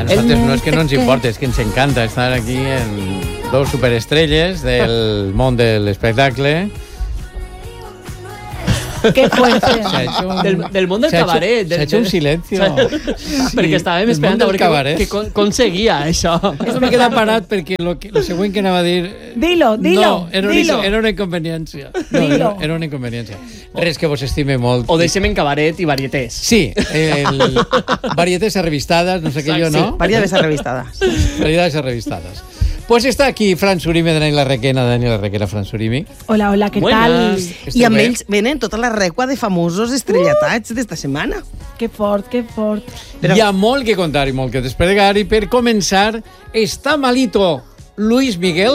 A nosaltres no és que no ens importa, és que ens encanta estar aquí en dos superestrelles del món de l'espectacle. Què fuerte. Del món del cabaret. S'ha hecho un silencio. Perquè estàvem esperant a veure com seguia això. Eso me queda parat perquè lo següent que anava a dir... Dilo. No, era una inconveniència. No, era una inconveniència. Res, que vos estime molt. O deixem en cabaret i varietés. Sí, varietés arrevistadas, no sé què jo, no? Sí, variedades arrevistadas. Variedades arrevistadas. Pues está aquí Fran Surimi, Daniela Requena, Fran Surimi. Hola, què Buenas. tal? I amb ells venen tota la recua de famosos estrellatats d'esta setmana. Que fort. Però- Hi ha molt que contar i molt que desplegar, i per començar, està malito Luis Miguel.